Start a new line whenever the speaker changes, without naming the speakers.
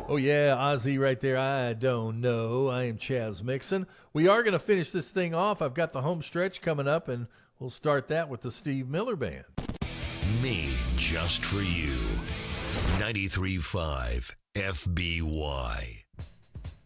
Oh, yeah, Ozzy right there. I don't know. I am Chaz Mixon. We are going to finish this thing off. I've got the home stretch coming up, and we'll start that with the Steve Miller Band.
Me, just for you. 93.5 FBY.